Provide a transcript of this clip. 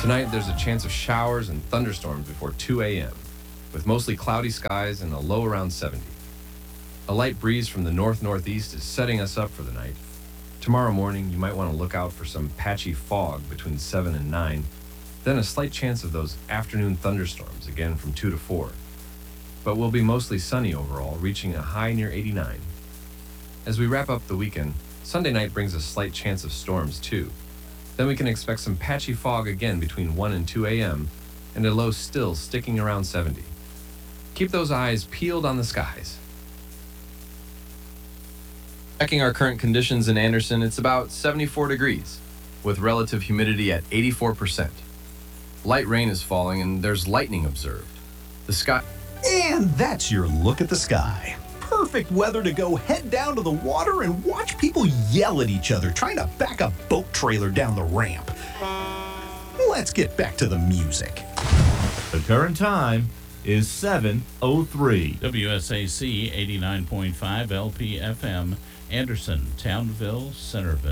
Tonight, there's a chance of showers and thunderstorms before 2 a.m., with mostly cloudy skies and a low around 70. A light breeze from the north-northeast is setting us up for the night. Tomorrow morning, you might want to look out for some patchy fog between 7 and 9, then a slight chance of those afternoon thunderstorms again from 2 to 4. But we'll be mostly sunny overall, reaching a high near 89. As we wrap up the weekend, Sunday night brings a slight chance of storms too. Then we can expect some patchy fog again between 1 and 2 a.m., and a low still sticking around 70. Keep those eyes peeled on the skies. Checking our current conditions in Anderson, it's about 74 degrees, with relative humidity at 84%. Light rain is falling and there's lightning observed. The sky... And that's your look at the sky. Perfect weather to go head down to the water and watch people yell at each other trying to back a boat trailer down the ramp. Let's get back to the music. The current time is 7:03. WSAC 89.5 LPFM, Anderson, Townville, Centerville.